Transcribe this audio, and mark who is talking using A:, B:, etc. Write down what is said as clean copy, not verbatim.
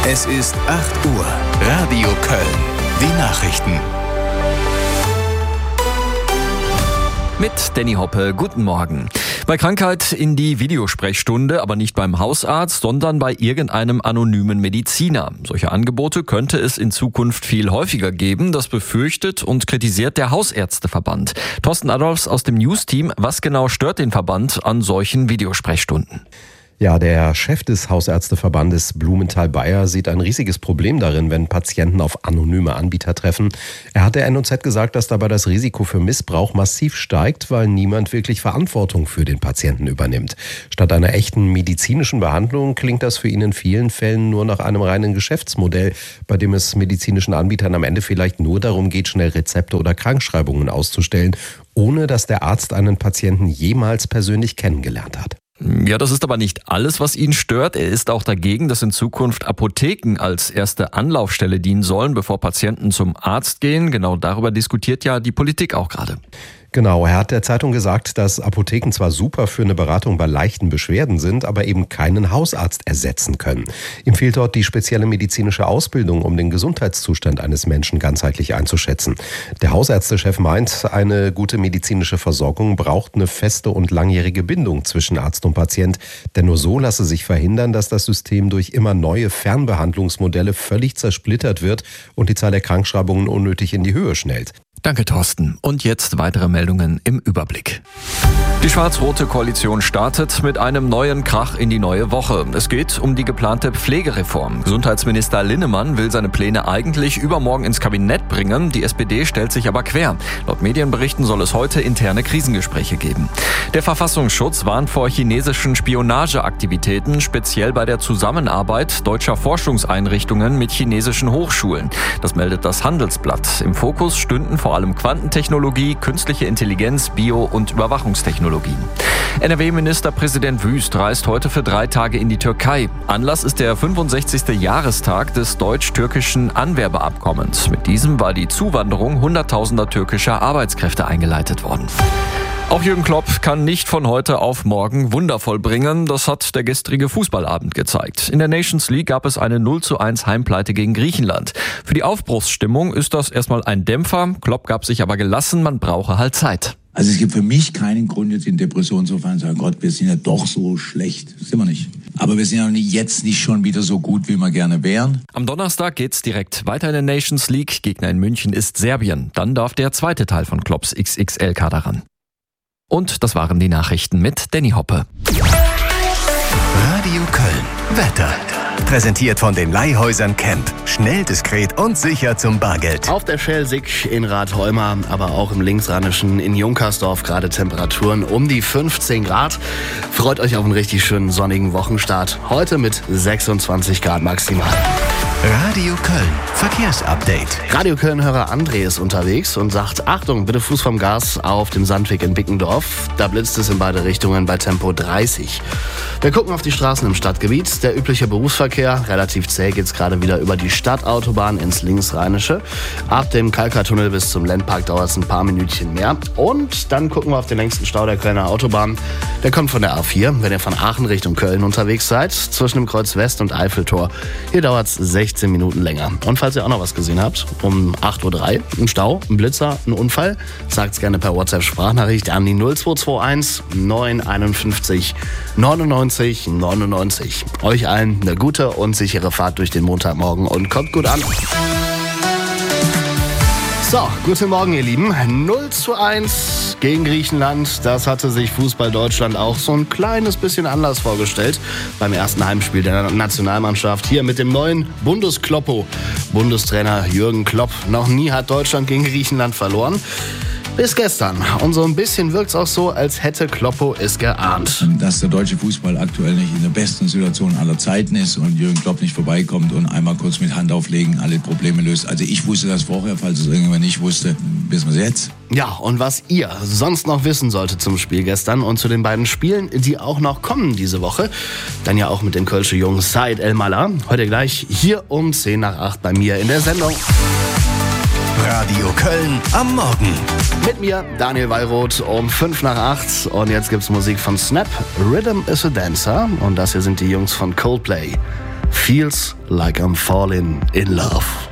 A: Es ist 8 Uhr. Radio Köln. Die Nachrichten.
B: Mit Danny Hoppe, guten Morgen. Bei Krankheit in die Videosprechstunde, aber nicht beim Hausarzt, sondern bei irgendeinem anonymen Mediziner. Solche Angebote könnte es in Zukunft viel häufiger geben. Das befürchtet und kritisiert der Hausärzteverband. Thorsten Adolfs aus dem News-Team. Was genau stört den Verband an solchen Videosprechstunden?
C: Ja, der Chef des Hausärzteverbandes Blumenthal-Bayer sieht ein riesiges Problem darin, wenn Patienten auf anonyme Anbieter treffen. Er hat der NOZ gesagt, dass dabei das Risiko für Missbrauch massiv steigt, weil niemand wirklich Verantwortung für den Patienten übernimmt. Statt einer echten medizinischen Behandlung klingt das für ihn in vielen Fällen nur nach einem reinen Geschäftsmodell, bei dem es medizinischen Anbietern am Ende vielleicht nur darum geht, schnell Rezepte oder Krankschreibungen auszustellen, ohne dass der Arzt einen Patienten jemals persönlich kennengelernt hat.
B: Ja, das ist aber nicht alles, was ihn stört. Er ist auch dagegen, dass in Zukunft Apotheken als erste Anlaufstelle dienen sollen, bevor Patienten zum Arzt gehen. Genau darüber diskutiert ja die Politik auch gerade.
C: Genau, er hat der Zeitung gesagt, dass Apotheken zwar super für eine Beratung bei leichten Beschwerden sind, aber eben keinen Hausarzt ersetzen können. Ihm fehlt dort die spezielle medizinische Ausbildung, um den Gesundheitszustand eines Menschen ganzheitlich einzuschätzen. Der Hausärztechef meint, eine gute medizinische Versorgung braucht eine feste und langjährige Bindung zwischen Arzt und Patient, denn nur so lasse sich verhindern, dass das System durch immer neue Fernbehandlungsmodelle völlig zersplittert wird und die Zahl der Krankschreibungen unnötig in die Höhe schnellt.
B: Danke, Thorsten. Und jetzt weitere Meldungen im Überblick. Die schwarz-rote Koalition startet mit einem neuen Krach in die neue Woche. Es geht um die geplante Pflegereform. Gesundheitsminister Linnemann will seine Pläne eigentlich übermorgen ins Kabinett bringen. Die SPD stellt sich aber quer. Laut Medienberichten soll es heute interne Krisengespräche geben. Der Verfassungsschutz warnt vor chinesischen Spionageaktivitäten, speziell bei der Zusammenarbeit deutscher Forschungseinrichtungen mit chinesischen Hochschulen. Das meldet das Handelsblatt. Im Fokus stünden vor allem Quantentechnologie, künstliche Intelligenz, Bio- und Überwachungstechnologien. NRW-Ministerpräsident Wüst reist heute für 3 Tage in die Türkei. Anlass ist der 65. Jahrestag des deutsch-türkischen Anwerbeabkommens. Mit diesem war die Zuwanderung hunderttausender türkischer Arbeitskräfte eingeleitet worden. Auch Jürgen Klopp kann nicht von heute auf morgen Wunder vollbringen. Das hat der gestrige Fußballabend gezeigt. In der Nations League gab es eine 0:1 Heimpleite gegen Griechenland. Für die Aufbruchsstimmung ist das erstmal ein Dämpfer. Klopp gab sich aber gelassen, man brauche halt Zeit.
D: Also es gibt für mich keinen Grund, jetzt in Depression zu fallen und zu sagen, Gott, wir sind ja doch so schlecht. Das sind wir nicht. Aber wir sind ja jetzt nicht schon wieder so gut, wie wir gerne wären.
B: Am Donnerstag geht's direkt weiter in der Nations League. Gegner in München ist Serbien. Dann darf der zweite Teil von Klopps XXL-Kader ran. Und das waren die Nachrichten mit Danny Hoppe.
A: Radio Köln. Wetter. Präsentiert von den Leihhäusern Camp. Schnell, diskret und sicher zum Bargeld.
E: Auf der Schelsig in Rathheuma, aber auch im Linksrheinischen in Junkersdorf gerade Temperaturen um die 15 Grad. Freut euch auf einen richtig schönen sonnigen Wochenstart. Heute mit 26 Grad maximal.
A: Radio Köln. Verkehrsupdate.
E: Radio Köln-Hörer André ist unterwegs und sagt, Achtung, bitte Fuß vom Gas auf dem Sandweg in Bickendorf. Da blitzt es in beide Richtungen bei Tempo 30. Wir gucken auf die Straßen im Stadtgebiet. Der übliche Berufsverkehr, relativ zäh, geht's gerade wieder über die Stadtautobahn ins Linksrheinische. Ab dem Kalkatunnel bis zum Lendpark dauert es ein paar Minütchen mehr. Und dann gucken wir auf den längsten Stau der Kölner Autobahn. Der kommt von der A4, wenn ihr von Aachen Richtung Köln unterwegs seid, zwischen dem Kreuz West und Eiffeltor. Hier dauert es 16 Minuten länger. Und falls ihr auch noch was gesehen habt, um 8:03 Uhr, ein Stau, ein Blitzer, ein Unfall, sagt's gerne per WhatsApp-Sprachnachricht an die 0221 951 99 99. Euch allen eine gute und sichere Fahrt durch den Montagmorgen und kommt gut an. So, guten Morgen, ihr Lieben. 0:1 gegen Griechenland. Das hatte sich Fußball Deutschland auch so ein kleines bisschen anders vorgestellt beim ersten Heimspiel der Nationalmannschaft. Hier mit dem neuen Bundeskloppo. Bundestrainer Jürgen Klopp. Noch nie hat Deutschland gegen Griechenland verloren. Bis gestern. Und so ein bisschen wirkt es auch so, als hätte Kloppo es geahnt.
D: Dass der deutsche Fußball aktuell nicht in der besten Situation aller Zeiten ist und Jürgen Klopp nicht vorbeikommt und einmal kurz mit Hand auflegen alle Probleme löst. Also ich wusste das vorher, falls es irgendjemand nicht wusste, wissen wir es jetzt.
E: Ja, und was ihr sonst noch wissen solltet zum Spiel gestern und zu den beiden Spielen, die auch noch kommen diese Woche, dann ja auch mit dem Kölsche Jungen Said El-Mallah. Heute gleich hier um 7:50 bei mir in der Sendung.
A: Radio Köln am Morgen.
E: Mit mir, Daniel Wallroth, um 7:55. Und jetzt gibt's Musik von Snap. Rhythm is a Dancer. Und das hier sind die Jungs von Coldplay. Feels like I'm falling in love.